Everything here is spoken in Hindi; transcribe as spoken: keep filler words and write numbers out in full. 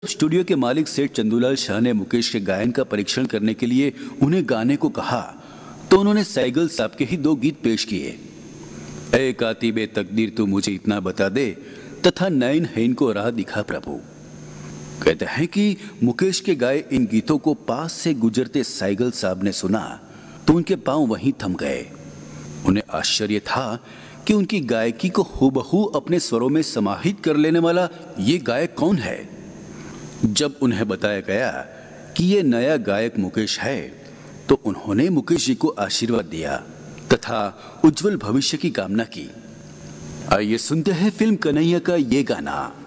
स्टूडियो के मालिक सेठ चंदूलाल शाह ने मुकेश के गायन का परीक्षण करने के लिए उन्हें गाने को कहा तो उन्होंने सैगल साहब के ही दो गीत पेश किए। ऐ कातिबे तकदीर तू मुझे इतना बता दे तथा नैन है इनको राह दिखा प्रभु। कहते हैं कि मुकेश के गाए इन गीतों को पास से गुजरते सैगल साहब ने सुना तो उनके पांव वहीं थम गए। उन्हें आश्चर्य था कि उनकी गायकी को हूबहू अपने स्वरों में समाहित कर लेने वाला ये गायक कौन है। जब उन्हें बताया गया कि ये नया गायक मुकेश है तो उन्होंने मुकेश जी को आशीर्वाद दिया तथा उज्जवल भविष्य की कामना की। आइए सुनते हैं फिल्म कन्हैया का ये गाना।